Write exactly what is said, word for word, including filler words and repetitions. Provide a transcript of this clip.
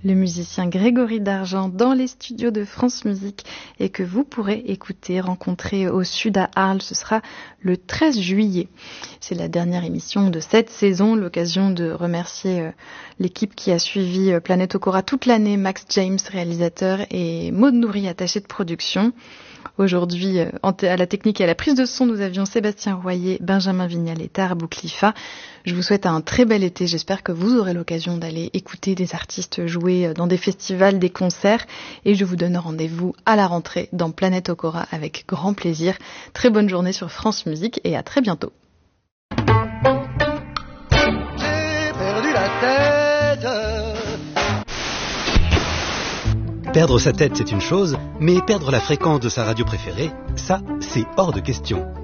le musicien Grégory Dargent dans les studios de France Musique et que vous pourrez écouter, rencontrer au Sud à Arles. Ce sera le treize juillet. C'est la dernière émission de cette saison, l'occasion de remercier l'équipe qui a suivi Planète Okora toute l'année, Max James, réalisateur, et Maud Nourri, attaché de production. Aujourd'hui, à la technique et à la prise de son, nous avions Sébastien Royer, Benjamin Vignal et Tahar Bouklifa. Je vous souhaite un très bel été. J'espère que vous aurez l'occasion d'aller écouter des artistes jouer dans des festivals, des concerts. Et je vous donne rendez-vous à la rentrée dans Planète Okora avec grand plaisir. Très bonne journée sur France Musique et à très bientôt. J'ai perdu la tête. Perdre sa tête, c'est une chose, mais perdre la fréquence de sa radio préférée, ça, c'est hors de question.